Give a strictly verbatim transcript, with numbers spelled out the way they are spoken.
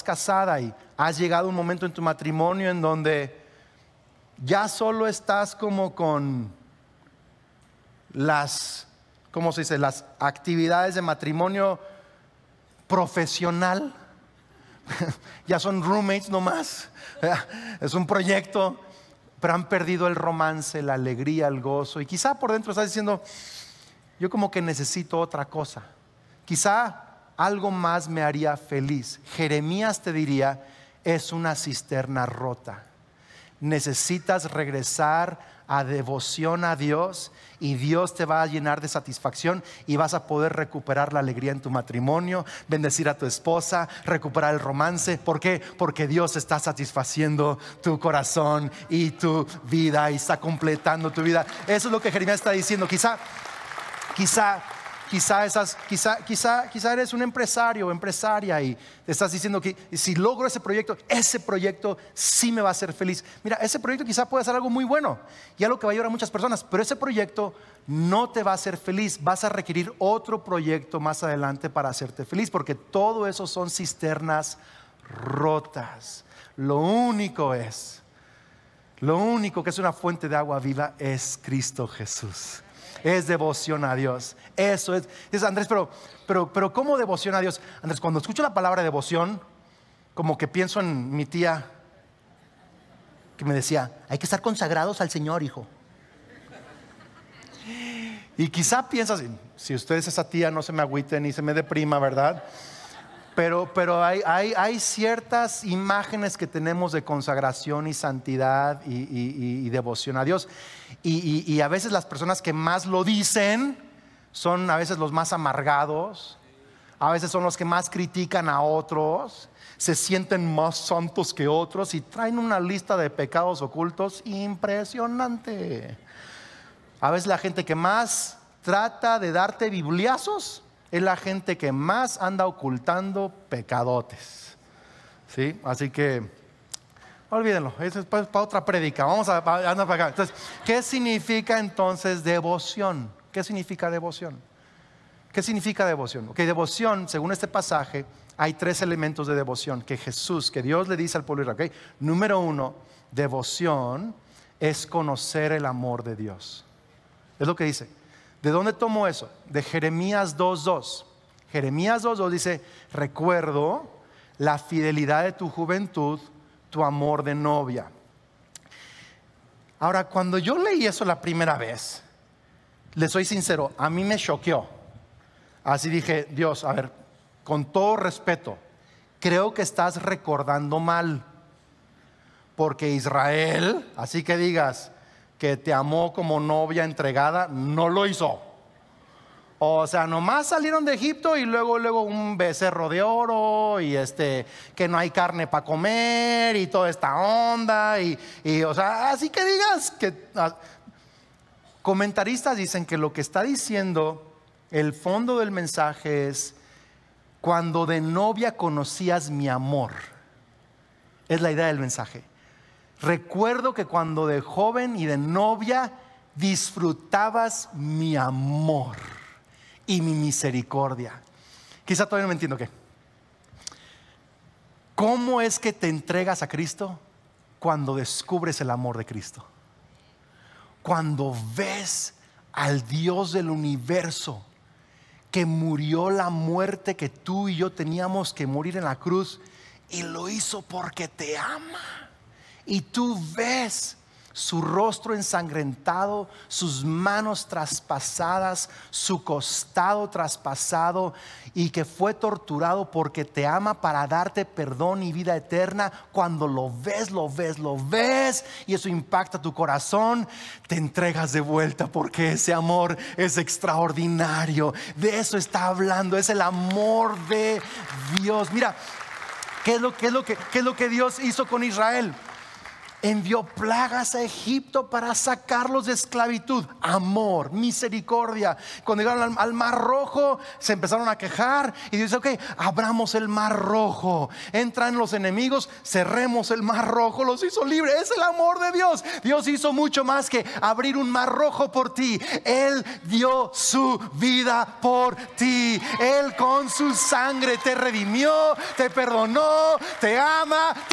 casada y has llegado a un momento en tu matrimonio en donde ya solo estás como con las, ¿cómo se dice? Las actividades de matrimonio profesional. Ya son roommates nomás. Es un proyecto, pero han perdido el romance, la alegría, el gozo. Y quizá por dentro estás diciendo, yo como que necesito otra cosa. Quizá algo más me haría feliz. Jeremías te diría, es una cisterna rota. Necesitas regresar a devoción a Dios y Dios te va a llenar de satisfacción y vas a poder recuperar la alegría en tu matrimonio, bendecir a tu esposa, recuperar el romance. ¿Por qué? Porque Dios está satisfaciendo tu corazón y tu vida y está completando tu vida. Eso es lo que Jeremías está diciendo. Quizá, quizá Quizá, esas, quizá, quizá, quizá eres un empresario o empresaria y te estás diciendo que si logro ese proyecto, ese proyecto sí me va a hacer feliz. Mira, ese proyecto quizá puede ser algo muy bueno y algo que va a ayudar a muchas personas, pero ese proyecto no te va a hacer feliz. Vas a requerir otro proyecto más adelante para hacerte feliz, porque todo eso son cisternas rotas. Lo único es, lo único que es una fuente de agua viva es Cristo Jesús. Es devoción a Dios. Eso es. Es Andrés, pero, pero, pero ¿cómo devoción a Dios? Andrés, cuando escucho la palabra devoción, como que pienso en mi tía que me decía, hay que estar consagrados al Señor, hijo. Y quizá piensas, si usted es esa tía, no se me agüite ni se me deprima, ¿verdad? Pero, pero hay, hay, hay ciertas imágenes que tenemos de consagración y santidad y, y, y, y devoción a Dios. Y, y, y a veces las personas que más lo dicen son a veces los más amargados, a veces son los que más critican a otros, se sienten más santos que otros y traen una lista de pecados ocultos impresionante. A veces la gente que más trata de darte bibliazos es la gente que más anda ocultando pecadotes, ¿sí? Así que olvídenlo, eso es para otra prédica. Vamos a andar para acá. Entonces, ¿qué significa entonces devoción? ¿Qué significa devoción? ¿Qué significa devoción? Ok, devoción, según este pasaje, hay tres elementos de devoción que Jesús, que Dios le dice al pueblo de Israel. Okay. Número uno, devoción es conocer el amor de Dios. Es lo que dice. ¿De dónde tomo eso? De Jeremías dos dos. Jeremías dos dos dice, recuerdo la fidelidad de tu juventud, tu amor de novia. Ahora, cuando yo leí eso la primera vez, le soy sincero, a mí me choqueó. Así dije, Dios, a ver, con todo respeto, creo que estás recordando mal. Porque Israel, así que digas que te amó como novia entregada, no lo hizo. O sea, nomás salieron de Egipto y luego, luego un becerro de oro y este, que no hay carne para comer y toda esta onda y, y o sea, así que digas que ah, comentaristas dicen que lo que está diciendo el fondo del mensaje es cuando de novia conocías mi amor. Es la idea del mensaje. Recuerdo que cuando de joven y de novia disfrutabas mi amor y mi misericordia. Quizá todavía no me entiendo qué. ¿Cómo es que te entregas a Cristo? Cuando descubres el amor de Cristo. Cuando ves al Dios del universo que murió la muerte que tú y yo teníamos que morir en la cruz y lo hizo porque te ama. Y tú ves su rostro ensangrentado, sus manos traspasadas, su costado traspasado y que fue torturado porque te ama para darte perdón y vida eterna. Cuando lo ves, lo ves, lo ves y eso impacta tu corazón, te entregas de vuelta porque ese amor es extraordinario. De eso está hablando, es el amor de Dios. Mira, ¿qué es lo, qué es lo que, qué es lo que Dios hizo con Israel? envió plagas a Egipto para sacarlos de esclavitud. Amor, misericordia. Cuando llegaron al, al Mar Rojo, se empezaron a quejar y dice: ok, abramos el Mar Rojo. Entran los enemigos, cerremos el Mar Rojo. Los hizo libres. Es el amor de Dios. Dios hizo mucho más que abrir un Mar Rojo por ti. Él dio su vida por ti. Él con su sangre te redimió, te perdonó, te ama,